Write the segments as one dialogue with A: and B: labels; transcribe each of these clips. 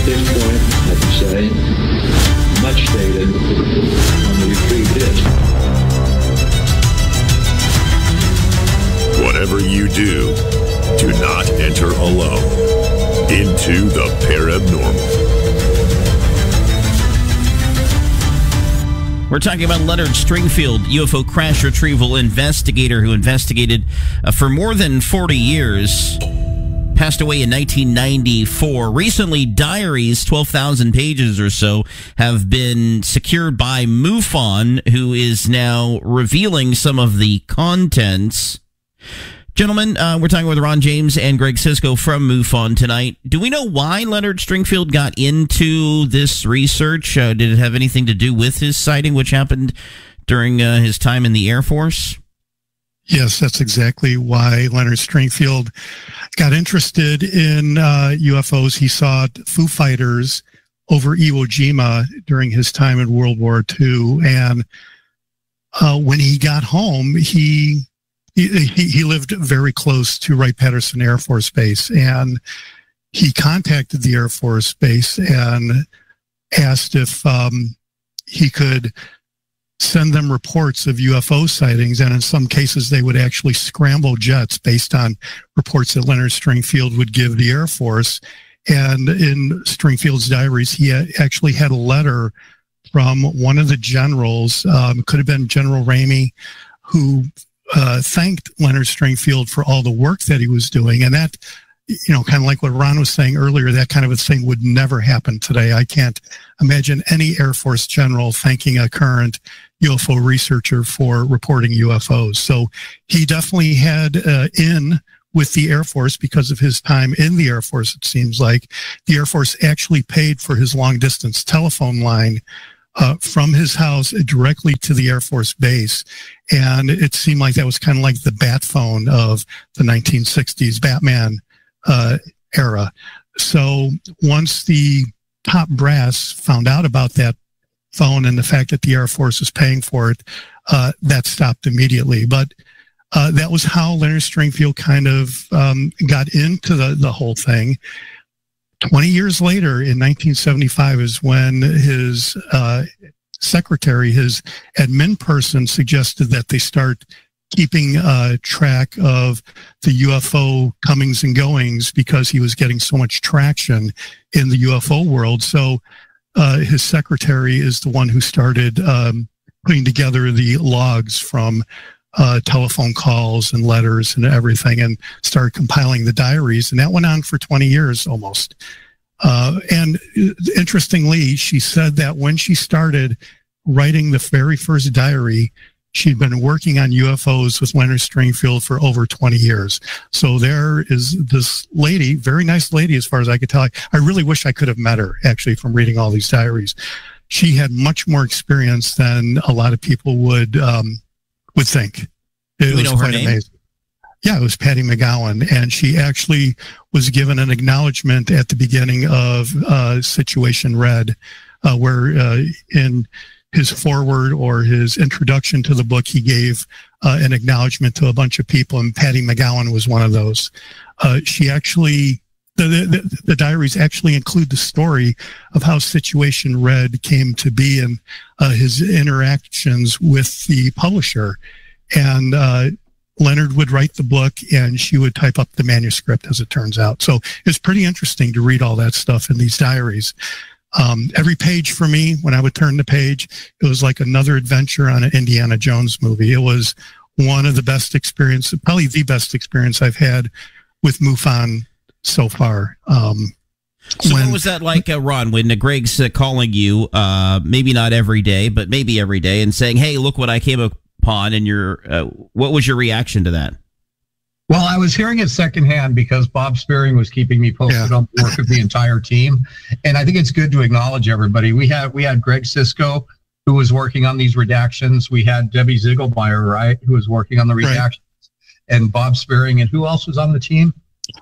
A: this point, I would say, much data on the retrieved disk.
B: Whatever you do, do not enter alone into the Parabnormal.
C: We're talking about Leonard Stringfield, UFO crash retrieval investigator who investigated for more than 40 years. Passed away in 1994. Recently, diaries, 12,000 pages or so, have been secured by MUFON, who is now revealing some of the contents. Gentlemen, we're talking with Ron James and Greg Sisko from MUFON tonight. Do we know why Leonard Stringfield got into this research? Did it have anything to do with his sighting, which happened during his time in the Air Force?
D: Yes, that's exactly why Leonard Stringfield got interested in UFOs. He saw Foo Fighters over Iwo Jima during his time in World War II. And when he got home, he lived very close to Wright-Patterson Air Force Base, and he contacted the Air Force Base and asked if he could send them reports of UFO sightings, and in some cases they would actually scramble jets based on reports that Leonard Stringfield would give the Air Force. And in Stringfield's diaries, he actually had a letter from one of the generals, could have been General Ramey, who thanked Leonard Stringfield for all the work that he was doing. And that, you know, kind of like what Ron was saying earlier, that kind of a thing would never happen today. I can't imagine any Air Force general thanking a current UFO researcher for reporting UFOs. So he definitely had in with the Air Force because of his time in the Air Force. It seems like the Air Force actually paid for his long distance telephone line from his house directly to the Air Force Base. And it seemed like that was kind of like the bat phone of the 1960s Batman era. So once the top brass found out about that phone and the fact that the Air Force was paying for it, that stopped immediately. But that was how Leonard Stringfield kind of got into the whole thing. 20 years later, in 1975, is when his secretary, his admin person, suggested that they start keeping track of the UFO comings and goings because he was getting so much traction in the UFO world. So his secretary is the one who started putting together the logs from telephone calls and letters and everything, and started compiling the diaries. And that went on for 20 years almost. And interestingly, she said that when she started writing the very first diary, she'd been working on UFOs with Leonard Stringfield for over 20 years. So there is this lady, very nice lady as far as I could tell. I really wish I could have met her, actually, from reading all these diaries. She had much more experience than a lot of people would think. It was quite amazing. Yeah, it was Patty McGowan, and she actually was given an acknowledgement at the beginning of Situation Red, where in his foreword or his introduction to the book, he gave an acknowledgement to a bunch of people, and Patty McGowan was one of those. She actually, the diaries actually include the story of how Situation Red came to be and his interactions with the publisher. And Leonard would write the book, and she would type up the manuscript, as it turns out. So it's pretty interesting to read all that stuff in these diaries. Every page for me, when I would turn the page, it was like another adventure on an Indiana Jones movie. It was one of the best experiences, probably the best experience I've had with MUFON so far.
C: So what was that like, Ron, when Greg's calling you, maybe not every day, but maybe every day, and saying, hey, look what I came upon, and what was your reaction to that?
E: Well, I was hearing it secondhand because Bob Spearing was keeping me posted on the work of the entire team. And I think it's good to acknowledge everybody. We had Greg Sisko, who was working on these redactions. We had Debbie Ziegelmeyer, right, who was working on the redactions, and Bob Spearing. And who else was on the team?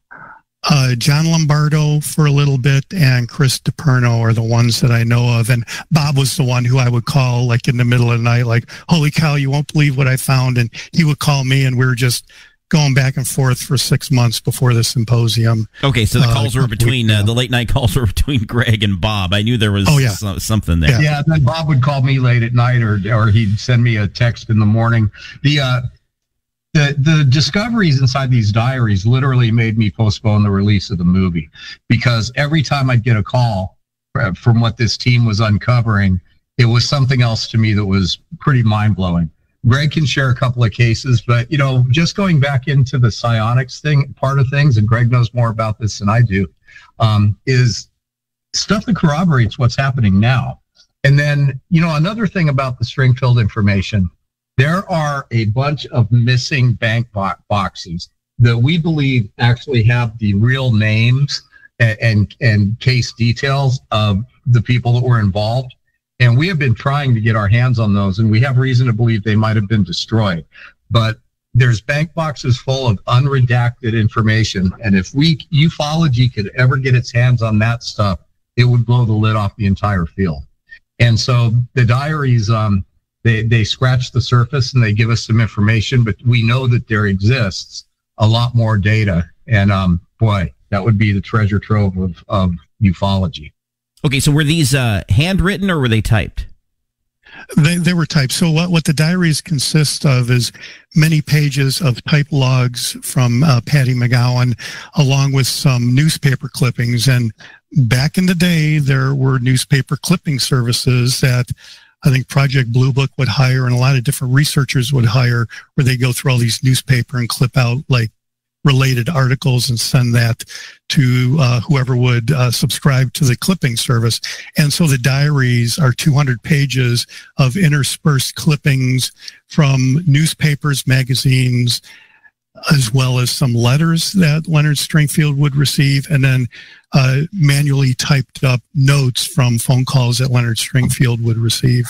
D: John Lombardo for a little bit, and Chris DiPerno are the ones that I know of. And Bob was the one who I would call like in the middle of the night, like, holy cow, you won't believe what I found. And he would call me, and we were just going back and forth for 6 months before the symposium.
C: Okay, so the calls were between the late night calls were between Greg and Bob. I knew there was something there.
E: Yeah, then Bob would call me late at night, or he'd send me a text in the morning. The discoveries inside these diaries literally made me postpone the release of the movie, because every time I'd get a call from what this team was uncovering, it was something else to me that was pretty mind-blowing. Greg can share a couple of cases, but, just going back into the psionics part of things, and Greg knows more about this than I do, is stuff that corroborates what's happening now. And then, another thing about the Stringfield information, there are a bunch of missing bank boxes that we believe actually have the real names and case details of the people that were involved. And we have been trying to get our hands on those, and we have reason to believe they might have been destroyed. But there's bank boxes full of unredacted information. And if ufology could ever get its hands on that stuff, it would blow the lid off the entire field. And so the diaries, they scratch the surface and they give us some information, but we know that there exists a lot more data. And boy, that would be the treasure trove of ufology.
C: Okay, so were these handwritten or were they typed?
D: They were typed. So what the diaries consist of is many pages of type logs from Patty McGowan, along with some newspaper clippings. And back in the day, there were newspaper clipping services that I think Project Blue Book would hire, and a lot of different researchers would hire, where they go through all these newspaper and clip out like related articles and send that to whoever would subscribe to the clipping service. And so the diaries are 200 pages of interspersed clippings from newspapers, magazines, as well as some letters that Leonard Stringfield would receive, and then manually typed up notes from phone calls that Leonard Stringfield would receive.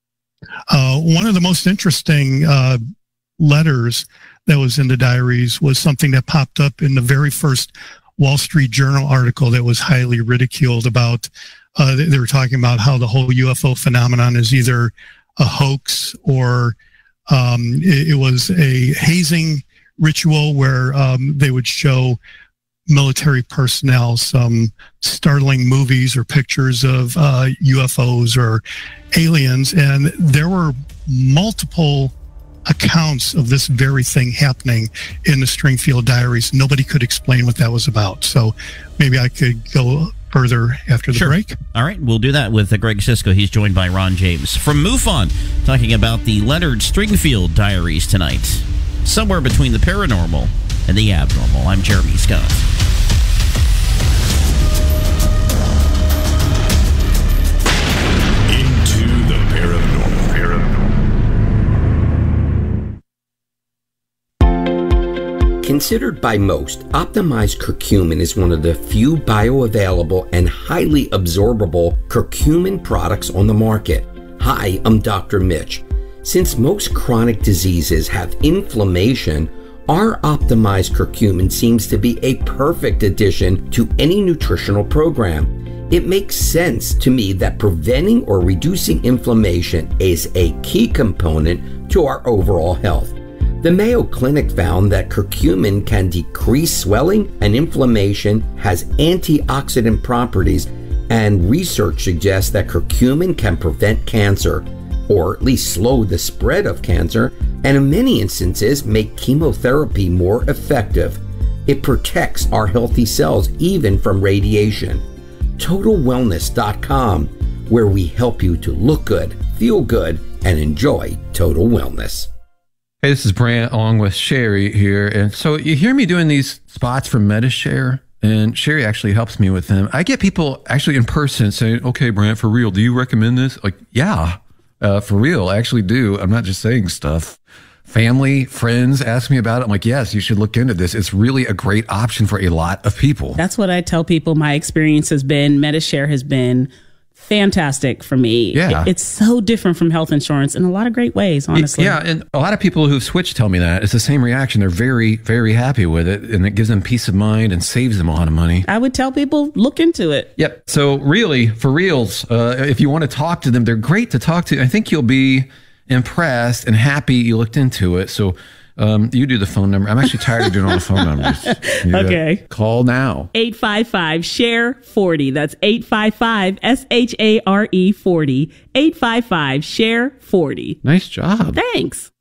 D: One of the most interesting letters that was in the diaries was something that popped up in the very first Wall Street Journal article that was highly ridiculed about. They were talking about how the whole UFO phenomenon is either a hoax or it was a hazing ritual where they would show military personnel some startling movies or pictures of UFOs or aliens. And there were multiple accounts of this very thing happening in the Stringfield diaries. Nobody could explain what that was about. So maybe I could go further after the break.
C: All right, we'll do that with Greg Sisko. He's joined by Ron James from MUFON, talking about the Leonard Stringfield diaries tonight. Somewhere between the paranormal and the abnormal. I'm Jeremy Scott.
B: Into the paranormal.
F: Considered by most, optimized curcumin is one of the few bioavailable and highly absorbable curcumin products on the market. Hi, I'm Dr. Mitch. Since most chronic diseases have inflammation, our optimized curcumin seems to be a perfect addition to any nutritional program. It makes sense to me that preventing or reducing inflammation is a key component to our overall health. The Mayo Clinic found that curcumin can decrease swelling and inflammation, has antioxidant properties, and research suggests that curcumin can prevent cancer, or at least slow the spread of cancer, and in many instances make chemotherapy more effective. It protects our healthy cells even from radiation. TotalWellness.com, where we help you to look good, feel good, and enjoy total wellness.
G: Hey, this is Brant along with Sherry here. And so you hear me doing these spots for Medi-Share, and Sherry actually helps me with them. I get people actually in person saying, okay, Brant, for real, do you recommend this? Like, yeah, for real, I actually do. I'm not just saying stuff. Family, friends ask me about it. I'm like, yes, you should look into this. It's really a great option for a lot of people.
H: That's what I tell people. My experience has been, Medi-Share has been fantastic for me.
G: Yeah.
H: It's so different from health insurance in a lot of great ways, honestly.
G: Yeah, and a lot of people who've switched tell me that. It's the same reaction. They're very, very happy with it, and it gives them peace of mind and saves them a lot of money.
H: I would tell people, look into it.
G: Yep. So really, for reals, if you want to talk to them, they're great to talk to. I think you'll be impressed and happy you looked into it. So You do the phone number. I'm actually tired of doing all the phone numbers.
H: Okay.
G: Call now.
H: 855-SHARE-40. That's 855-SHARE 40. 855-SHARE 40.
G: Nice job.
H: Thanks.